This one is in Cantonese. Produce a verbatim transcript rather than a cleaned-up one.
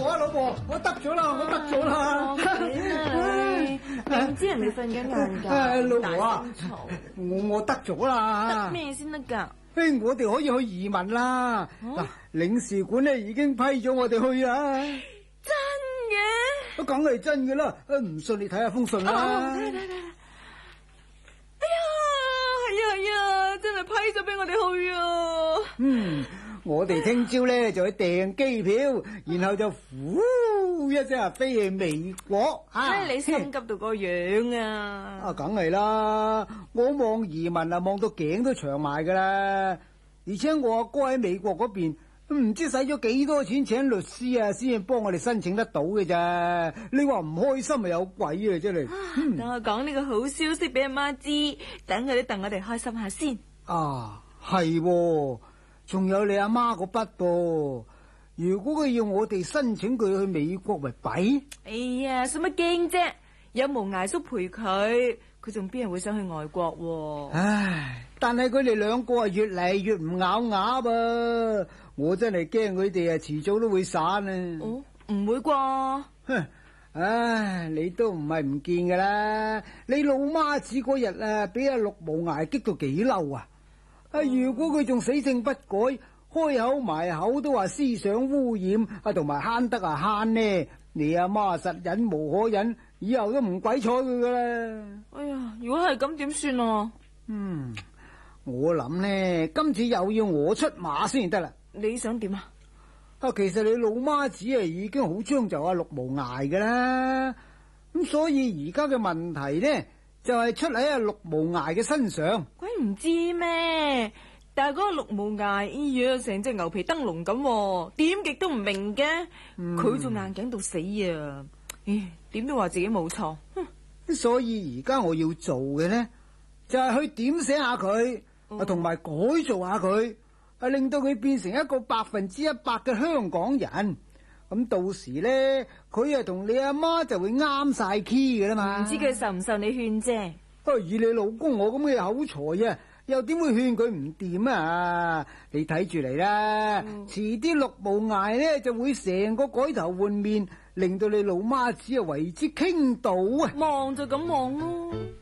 婆啊，老婆，我得咗啦，我得咗啦！ 你唔知人哋瞓緊晏覺， 老婆啊，我我得咗啦！ 得咩先得噶？ 誒，我哋可以去移民啦！嗱，領事館咧已經批咗我哋去啦。 真嘅？ 都梗係真嘅啦！唔信你睇下封信啦。 睇睇睇！哎呀，係啊係啊，真係批咗俾我哋去啊！ 嗯。我哋聽朝咧就去訂機票，然後就呼一聲啊飛去美國啊！ 唉，你心急到個樣啊！ 啊，梗係啦！我望移民啊，望到頸都長埋噶啦！而且我阿哥喺美國嗰邊，唔知使咗幾多錢請律師啊，先至幫我哋申請得到嘅咋？你話唔開心咪有鬼啊！真係！ 嗯、等我講呢個好消息俾阿媽知，等佢哋等我哋開心下先。 啊，係喎。仲有你阿媽個筆噃，如果佢要我哋申請佢去美國咪弊？ 哎呀，使乜驚啫？有無涯叔陪佢，佢仲邊人會想去外國？ 唉，但係佢哋兩個啊越嚟越唔咬牙噃，我真係驚佢哋啊遲早都會散啊！ 哦，唔會啩？ 哼，唉，你都唔係唔見噶啦，你老媽子嗰日啊，俾阿陸無涯激到幾嬲啊！啊！如果佢仲死性不改，開口埋口都話思想污染啊，同埋慳得啊慳呢，你阿媽實忍無可忍，以後都唔鬼睬佢噶啦。 哎呀，如果係咁點算啊？ 嗯，我諗呢，今次又要我出馬先得啦。 你想點啊？ 啊，其實你老媽子啊已經好將就阿陸無涯噶啦，咁所以而家嘅問題呢？就係出喺阿陸無涯嘅身上， 鬼唔知咩？但係嗰個陸無涯，哎呀，成隻牛皮燈籠咁，點極都唔明嘅。佢仲、嗯、硬頸到死啊！唉，點都話自己冇錯。哼， 所以而家我要做嘅呢，就係、是、去點醒下佢，啊，同埋改造下佢，啊，令到佢變成一個百分之一百嘅香港人。咁到時咧，佢啊同你阿媽就會啱晒 key 嘅啦嘛。 唔知佢受唔受你勸啫？ 不過以你老公我咁嘅口才啊，又點會勸佢唔掂啊？你睇住嚟啦，遲啲陸無涯咧就會成個改頭換面，令到你老媽子啊為之傾倒啊！ 望就咁望咯。